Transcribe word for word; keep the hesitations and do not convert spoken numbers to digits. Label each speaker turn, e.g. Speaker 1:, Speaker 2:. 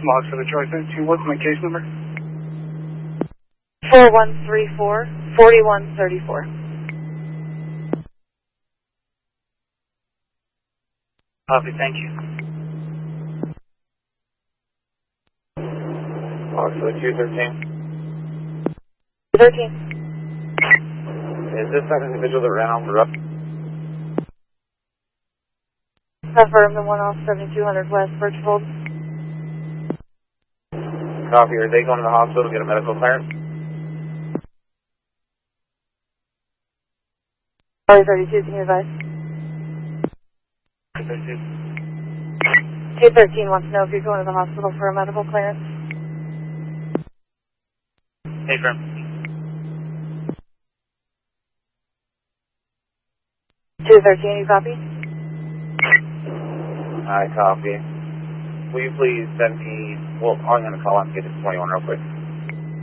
Speaker 1: Log for the Troy seventeen, what's my case number?
Speaker 2: four one three four, four one three four.
Speaker 1: Copy, thank you.
Speaker 3: Log for the two thirteen.
Speaker 2: thirteen.
Speaker 3: Is this that individual that ran off the road?
Speaker 2: Affirm the one off seventy-two hundred West Birchfold.
Speaker 3: Copy, are they going to the hospital to get a medical clearance?
Speaker 2: Charlie thirty-two, can you advise? two thirteen wants to know if you're going to the hospital for a medical clearance.
Speaker 1: Hey, firm.
Speaker 2: two thirteen, you copy?
Speaker 3: I copy. Will you please send me, well, I'm going to call on to get to twenty-one real quick.